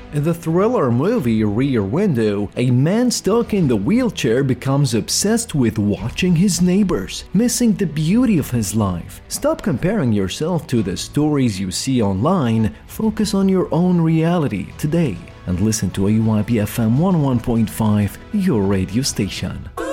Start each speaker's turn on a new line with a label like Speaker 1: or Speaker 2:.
Speaker 1: In the thriller movie Rear Window, a man stuck in the wheelchair becomes obsessed with watching his neighbors, missing the beauty of his life. Stop comparing yourself to the stories you see online, focus on your own reality today, and listen to AYP FM 101.5, your radio station.